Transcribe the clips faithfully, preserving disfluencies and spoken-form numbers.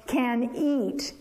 can eat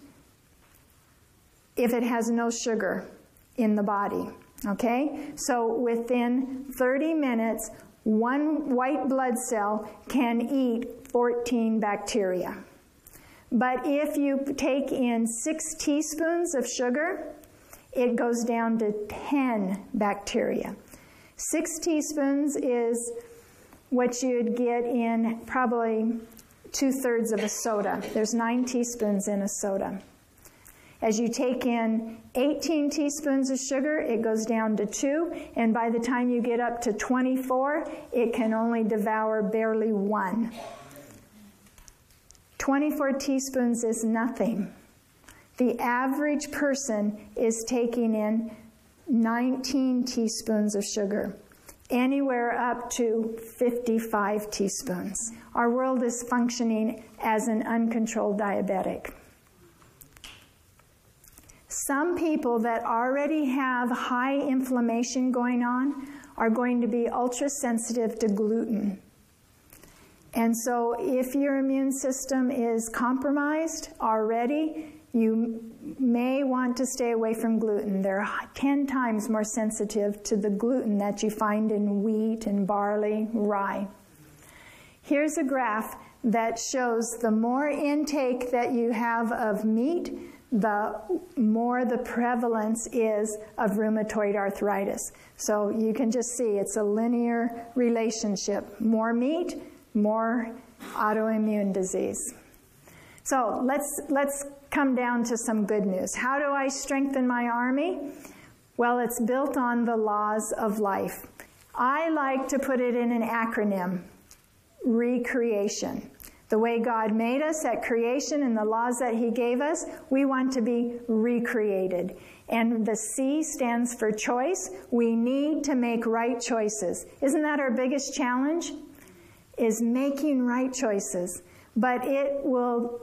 if it has no sugar in the body. Okay? So within thirty minutes, one white blood cell can eat fourteen bacteria. But if you take in six teaspoons of sugar, it goes down to ten bacteria. Six teaspoons is what you'd get in probably two-thirds of a soda. There's nine teaspoons in a soda. As you take in eighteen teaspoons of sugar, it goes down to two, and by the time you get up to twenty-four, it can only devour barely one. twenty-four teaspoons is nothing. The average person is taking in nineteen teaspoons of sugar, anywhere up to fifty-five teaspoons. Our world is functioning as an uncontrolled diabetic. Some people that already have high inflammation going on are going to be ultra sensitive to gluten. And so if your immune system is compromised already, you may want to stay away from gluten. They're ten times more sensitive to the gluten that you find in wheat and barley, rye. Here's a graph that shows the more intake that you have of meat, the more the prevalence is of rheumatoid arthritis. So you can just see it's a linear relationship. More meat, more autoimmune disease. So let's, let's come down to some good news. How do I strengthen my army? Well, it's built on the laws of life. I like to put it in an acronym, recreation. The way God made us at creation and the laws that He gave us, we want to be recreated. And the C stands for choice. We need to make right choices. Isn't that our biggest challenge? Is making right choices. But it will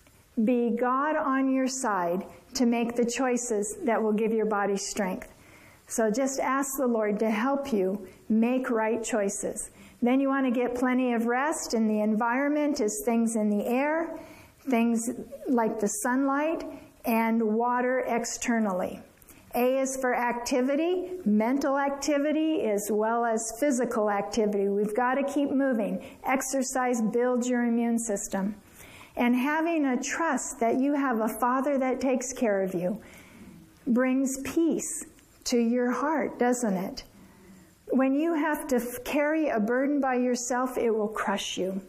be God on your side to make the choices that will give your body strength. So just ask the Lord to help you make right choices. Then you want to get plenty of rest, and the environment is things in the air, things like the sunlight, and water externally. A is for activity, mental activity as well as physical activity. We've got to keep moving. Exercise builds your immune system. And having a trust that you have a Father that takes care of you brings peace to your heart, doesn't it? When you have to carry a burden by yourself, it will crush you.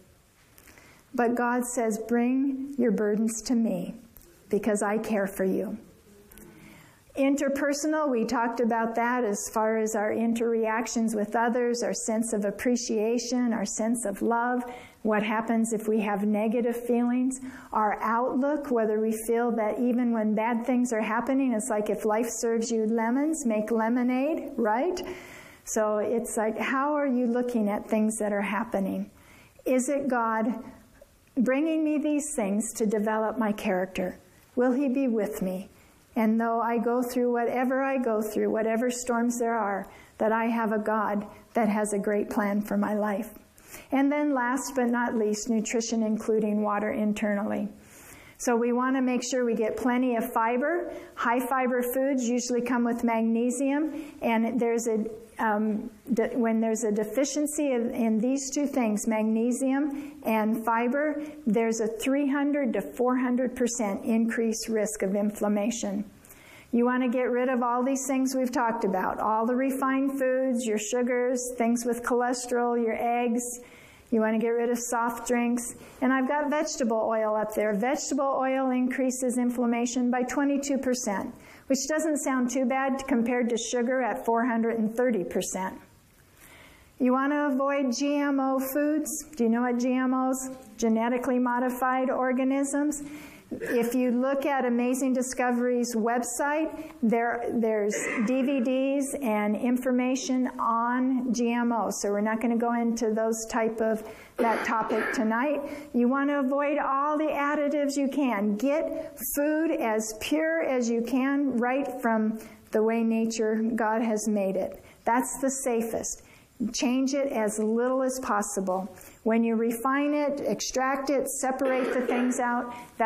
But God says, bring your burdens to me because I care for you. Interpersonal, we talked about that as far as our interreactions with others, our sense of appreciation, our sense of love, what happens if we have negative feelings, our outlook, whether we feel that even when bad things are happening, it's like if life serves you lemons, make lemonade, right? So it's like, how are you looking at things that are happening? Is it God bringing me these things to develop my character? Will He be with me? And though I go through whatever I go through, whatever storms there are, that I have a God that has a great plan for my life. And then last but not least, nutrition, including water internally. So we want to make sure we get plenty of fiber. High fiber foods usually come with magnesium, and there's a um, de- when there's a deficiency of, in these two things, magnesium and fiber, there's a three hundred to four hundred percent increased risk of inflammation. You want to get rid of all these things we've talked about, all the refined foods, your sugars, things with cholesterol, your eggs. You want to get rid of soft drinks. And I've got vegetable oil up there. Vegetable oil increases inflammation by twenty-two percent, which doesn't sound too bad compared to sugar at four hundred thirty percent. You want to avoid G M O foods. Do you know what G M Os? Genetically modified organisms. If you look at Amazing Discovery's website, there, there's D V Ds and information on G M Os. So we're not going to go into those type of that topic tonight. You want to avoid all the additives you can. Get food as pure as you can, right from the way nature, God has made it. That's the safest. Change it as little as possible. When you refine it, extract it, separate the things out,